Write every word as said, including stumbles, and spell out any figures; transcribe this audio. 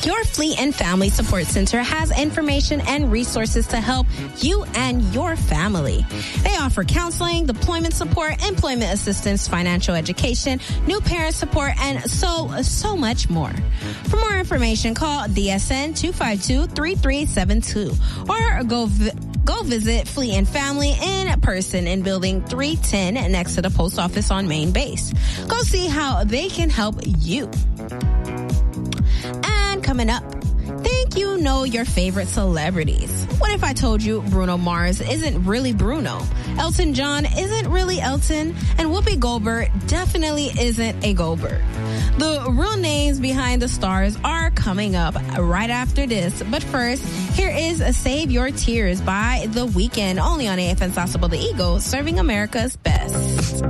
Your Fleet and Family Support Center has information and resources to help you and your family. They offer counseling, deployment support, employment assistance, financial education, new parent support, and so, so much more. For more information, call D S N two five two, three three seven two or go vi- Go visit Fleet and Family in person in Building three ten next to the post office on Main Base. Go see how they can help you. And coming up, think you know your favorite celebrities. What if I told you Bruno Mars isn't really Bruno? Elton John isn't really Elton, and Whoopi Goldberg definitely isn't a Goldberg. The real names behind the stars are coming up right after this. But first, here is Save Your Tears by The Weeknd, only on A F N Sasabo The Eagle, serving America's best.